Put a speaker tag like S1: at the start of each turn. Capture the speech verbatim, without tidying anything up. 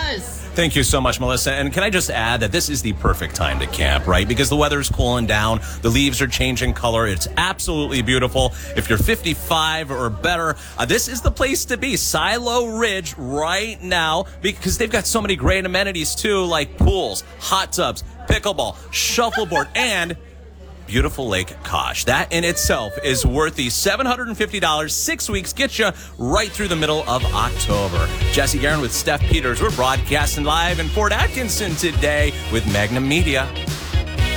S1: Yes.
S2: Thank you so much, Melissa. And can I just add that this is the perfect time to camp, right? Because the weather's cooling down. The leaves are changing color. It's absolutely beautiful. If you're fifty-five or better, uh, this is the place to be. Silo Ridge right now, because they've got so many great amenities, too, like pools, hot tubs, pickleball, shuffleboard, and beautiful Lake Kosh. That in itself is worth the seven hundred fifty dollars. Six weeks gets you right through the middle of October. Jesse Guerin with Steph Peters. We're broadcasting live in Fort Atkinson today with Magnum Media.